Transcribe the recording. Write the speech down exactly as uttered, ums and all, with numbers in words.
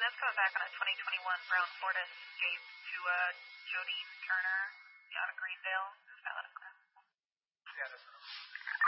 that's coming back on a twenty twenty-one Brown Ford Escape to uh, Jodine Turner out of Greendale.